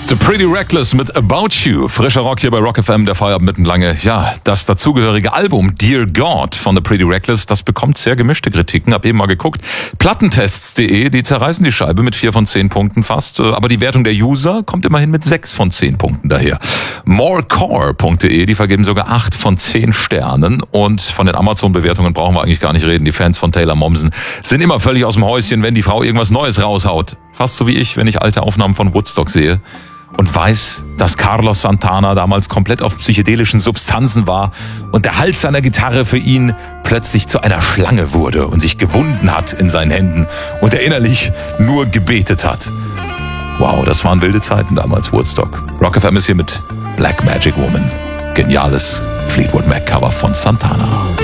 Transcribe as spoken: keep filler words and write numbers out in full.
The Pretty Reckless mit About You. Frischer Rock hier bei Rock F M, der Feierabend mitten lange. Ja, das dazugehörige Album Dear God von The Pretty Reckless, das bekommt sehr gemischte Kritiken. Hab eben mal geguckt. Plattentests punkt de, die zerreißen die Scheibe mit vier von zehn Punkten fast. Aber die Wertung der User kommt immerhin mit sechs von zehn Punkten daher. Morecore punkt de, die vergeben sogar acht von zehn Sternen. Und von den Amazon-Bewertungen brauchen wir eigentlich gar nicht reden. Die Fans von Taylor Momsen sind immer völlig aus dem Häuschen, wenn die Frau irgendwas Neues raushaut. Fast so wie ich, wenn ich alte Aufnahmen von Woodstock sehe. Und weiß, dass Carlos Santana damals komplett auf psychedelischen Substanzen war und der Hals seiner Gitarre für ihn plötzlich zu einer Schlange wurde und sich gewunden hat in seinen Händen und er innerlich nur gebetet hat. Wow, das waren wilde Zeiten damals, Woodstock. Rock F M ist hier mit Black Magic Woman. Geniales Fleetwood Mac Cover von Santana.